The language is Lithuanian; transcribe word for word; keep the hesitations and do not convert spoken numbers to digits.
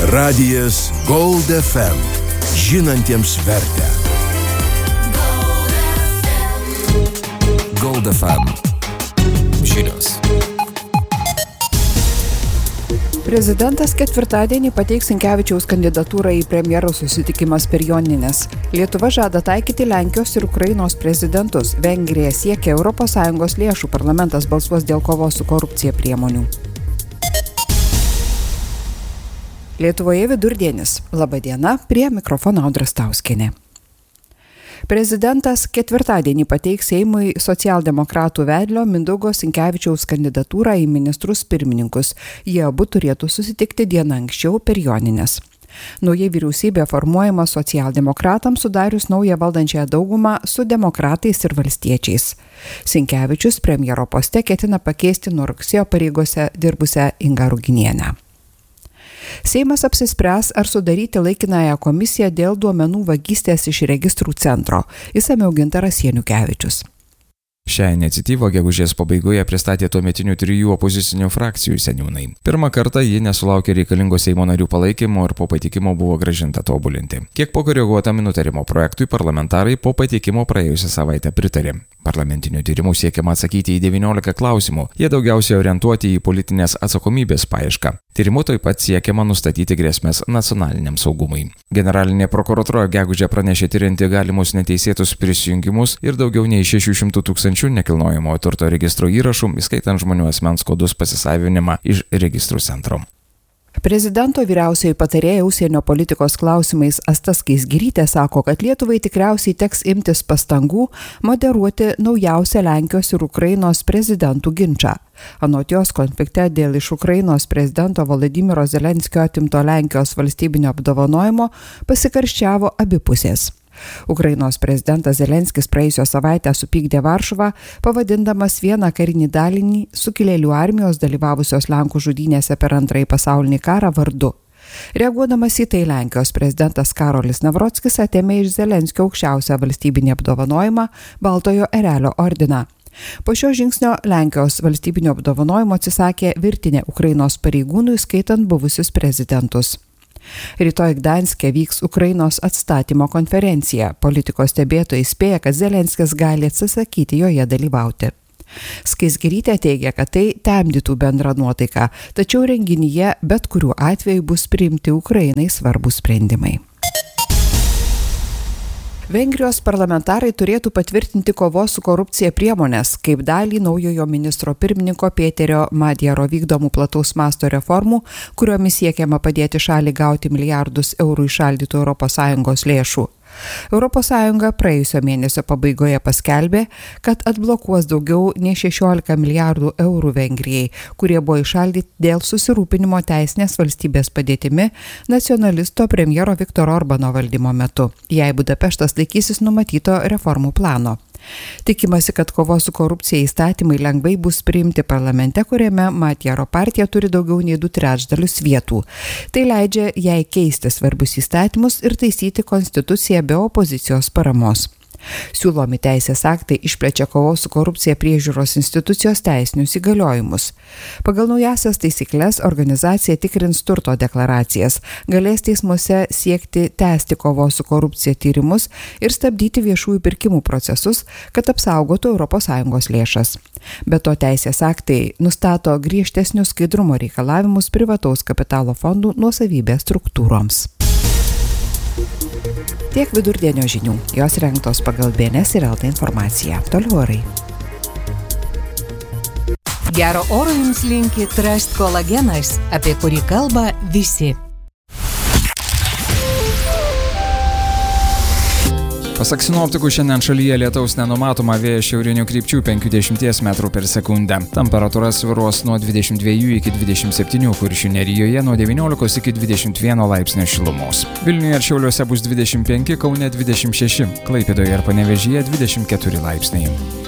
Radijas Gold F M. Žinantiems vertę. Gold F M. Žinios. Prezidentas ketvirtadienį pateiks Sinkevičiaus kandidatūrą į premjero susitikimas per Jonines. Lietuva žada taikyti Lenkijos ir Ukrainos prezidentus. Vengrija siekia Europos Sąjungos lėšų, parlamentas balsuos dėl kovos su korupcija priemonių. Lietuvoje vidurdienis. Labą dieną, prie mikrofono Audra Stauskienė. Prezidentas ketvirtadienį pateiks Seimui socialdemokratų vedlio Mindaugo Sinkevičiaus kandidatūrą į ministrus pirmininkus. Jie abu turėtų susitikti dieną anksčiau per Jonines. Nauja vyriausybė formuojama socialdemokratams sudarius naują valdančiąją daugumą su demokratais ir valstiečiais. Sinkevičius premjero poste ketina pakeisti nuo rugsėjo pareigose dirbusią Ingą Ruginienę. Seimas apsispręs, ar sudaryti laikinąją komisiją dėl duomenų vagystės iš registrų centro. Išsamiau Gintaras Janukevičius. Šią iniciatyvą gegužės pabaigoje pristatė tuometinių trijų opozicinių frakcijų seniūnai. Pirmą kartą ji nesulaukė reikalingo Seimo narių palaikymo ir po pateikimo buvo grąžinta tobulinti. Kiek pakoreguotam nutarimo projektui parlamentarai po pateikimo praėjusią savaitę pritarė. Parlamentinių tyrimų siekiama atsakyti į devyniolika klausimų. Jie daugiausiai orientuoti į politinės atsakomybės paiešką. Tyrimu taip pat siekiama nustatyti grėsmės nacionaliniam saugumui. Generalinė prokuratūra gegužę pranešė tyrinti galimus neteisėtus prisijungimus ir daugiau nei šešių šimtų tūkstančių nekilnojamojo turto registro įrašų, įskaitant žmonių asmens kodus pasisavinimą iš registrų centro. Prezidento vyriausioji patarėja užsienio politikos klausimais Asta Skaisgirytė sako, kad Lietuvai tikriausiai teks imtis pastangų moderuoti naujausią Lenkijos ir Ukrainos prezidentų ginčą. Anot jos, konflikte dėl iš Ukrainos prezidento Volodymyro Zelenskio atimto Lenkijos valstybinio apdovanojimo pasikarščiavo abi pusės. Ukrainos prezidentas Zelenskis praėjusią savaitę supykdė Varšuvą, pavadindamas vieną karinį dalinį sukilėlių armijos dalyvavusios Lenkų žudynėse per antrąjį pasaulinį karą vardu. Reaguodamas į tai, Lenkijos prezidentas Karolis Navrockis atėmė iš Zelenskio aukščiausią valstybinį apdovanojimą Baltojo erelio ordiną. Po šio žingsnio Lenkijos valstybinio apdovanojimo atsisakė virtinė Ukrainos pareigūnų, skaitant buvusius prezidentus. Rytoj Gdanske vyks Ukrainos atstatymo konferencija. Politikos stebėtojai spėja, kad Zelenskis gali atsisakyti joje dalyvauti. Skaisgirytė teigia, kad tai temdytų bendrą nuotaiką, tačiau renginyje bet kuriuo atveju bus priimti Ukrainai svarbus sprendimai. Vengrijos parlamentarai turėtų patvirtinti kovos su korupcija priemonės kaip dalį naujojo ministro pirmininko Pėterio Madjaro vykdomų plataus masto reformų, kuriomis siekiama padėti šaliai gauti milijardus eurų įšaldytų Europos Sąjungos lėšų. Europos Sąjunga praėjusio mėnesio pabaigoje paskelbė, kad atblokuos daugiau nei šešiolika milijardų eurų Vengrijai, kurie buvo įšaldyti dėl susirūpinimo teisinės valstybės padėtimi nacionalisto premjero Viktoro Orbano valdymo metu, jei Budapeštas laikysis numatyto reformų plano. Tikimasi, kad kovos su korupcija įstatymai lengvai bus priimti parlamente, kuriame Madjaro partija turi daugiau nei du trečdalius vietų. Tai leidžia jai keisti svarbius įstatymus ir taisyti konstituciją be opozicijos paramos. Siūlomi teisės aktai išplečia kovos su korupcija priežiūros institucijos teisinius įgaliojimus. Pagal naujasias taisyklės organizacija tikrins turto deklaracijas, galės teismuose siekti tęsti kovos su korupcija tyrimus ir stabdyti viešųjų pirkimų procesus, kad apsaugotų Europos Sąjungos lėšas. Be to teisės aktai nustato griežtesnius skaidrumo reikalavimus privataus kapitalo fondų nuosavybės struktūroms. Tiek vidurdienio žinių. Jos rengtos pagal B N S ir L T informaciją. Toliau orai. Gero oro jums linki Trust kolagenas, apie kurį kalba visi. Pasak sinoptikų, šiandien šalyje lietaus nenumatoma, vėjas šiaurinių krypčių penkiasdešimt metrų per sekundę. Temperatūra svyruos nuo dvidešimt dviejų iki dvidešimt septynių, Kuršių nerijoje nuo devyniolikos iki dvidešimt vieno laipsnio šilumos. Vilniuje ir Šiauliuose bus dvidešimt penki, Kaune dvidešimt šeši, Klaipėdoje ir Panevėžyje dvidešimt keturi laipsniai.